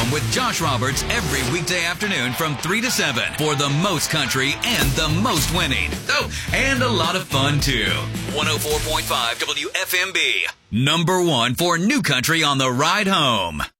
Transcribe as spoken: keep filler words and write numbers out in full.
Home with Josh Roberts every weekday afternoon from three to seven for the most country and the most winning. Oh, and a lot of fun, too. one oh four point five W F M B. Number one for new country on the ride home.